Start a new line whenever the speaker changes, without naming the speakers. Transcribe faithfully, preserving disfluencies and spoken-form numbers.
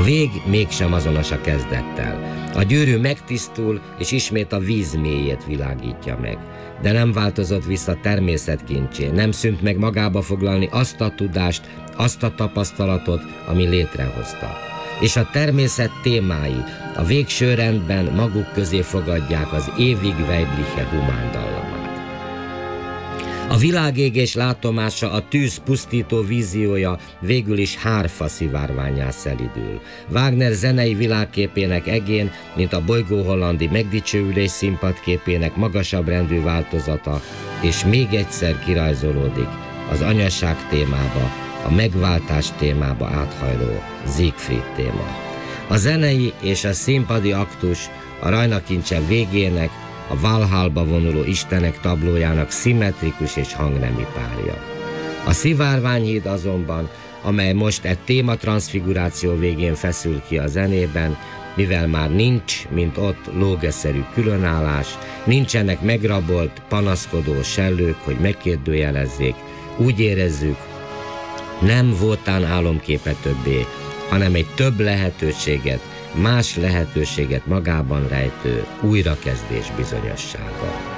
vég mégsem azonos a kezdettel. A gyűrű megtisztul, és ismét a víz mélyét világítja meg. De nem változott vissza természetkincsé, nem szűnt meg magába foglalni azt a tudást, azt a tapasztalatot, ami létrehozta. És a természet témái a végső rendben maguk közé fogadják az ewig weibliche humándallamát. A világégés látomása, a tűz pusztító víziója végül is hárfa szivárványá szelidül. Wagner zenei világképének egén, mint a bolygóhollandi megdicsőülés színpadképének magasabb rendű változata, és még egyszer kirajzolódik az anyaság témába, a megváltás témába áthajló Siegfried téma. A zenei és a színpadi aktus a Rajna-kincse végének, a Valhallba vonuló istenek tablójának szimmetrikus és hangnemi párja. A szivárványhíd azonban, amely most egy tématranszfiguráció végén feszül ki a zenében, mivel már nincs, mint ott lógeszerű különállás, nincsenek megrabolt, panaszkodó sellők, hogy megkérdőjelezzék, úgy érezzük, nem Wotan álomképe többé, hanem egy több lehetőséget, más lehetőséget magában rejtő újrakezdés bizonyossága.